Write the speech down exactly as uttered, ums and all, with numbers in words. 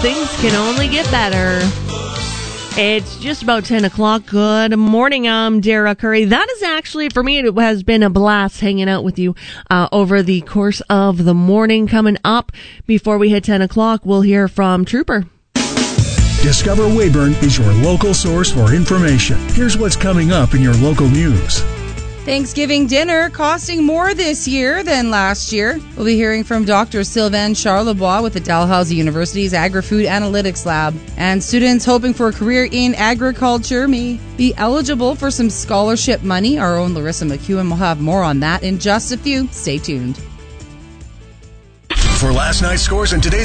things can only get better. It's just about ten o'clock. Good morning, I'm Dara Curry. That is actually, for me, it has been a blast hanging out with you uh, over the course of the morning. Coming up before we hit ten o'clock, we'll hear from Trooper. Discover Weyburn is your local source for information. Here's what's coming up in your local news. Thanksgiving dinner costing more this year than last year. We'll be hearing from Doctor Sylvain Charlebois with the Dalhousie University's Agri-Food Analytics Lab. And students hoping for a career in agriculture may be eligible for some scholarship money. Our own Larissa McEwen will have more on that in just a few. Stay tuned. For last night's scores and today's